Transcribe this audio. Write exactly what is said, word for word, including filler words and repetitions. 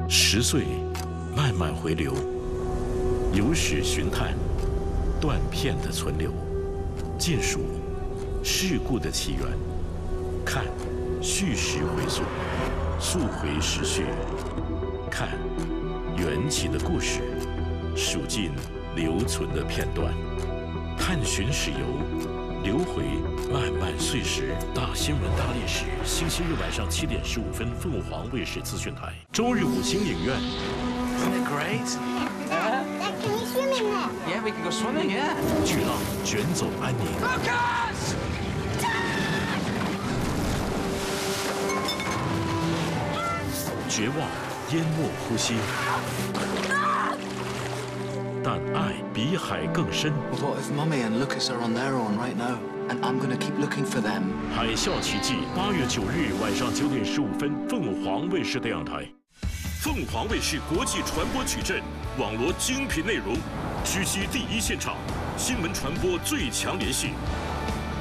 十岁，慢慢回流，有史寻探，断片的存留，见数事故的起源，看叙事回溯，溯回时序，看缘起的故事，数尽留存的片段，探寻史游。 留回漫漫岁时，大新闻大历史。星期日晚上七点十五分，凤凰卫视资讯台。周日五星影院。 Isn't it great? Dad, Dad, can we swim in there? Yeah, we can go swimming. Yeah. 巨浪卷走安宁。 Lucas! 绝望淹没呼吸。但爱比海更深。 What if Mummy and Lucas are on their own right now, and I'm gonna keep looking for them? 海啸奇迹，八月九日晚上九点十五分，凤凰卫视电视台。凤凰卫视国际传播矩阵，网罗精品内容，直击第一现场，新闻传播最强联系。